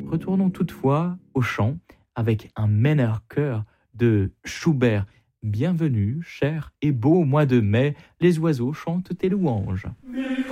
Retournons toutefois au chant avec un meneur chœur de Schubert. Bienvenue, cher et beau mois de mai, les oiseaux chantent tes louanges.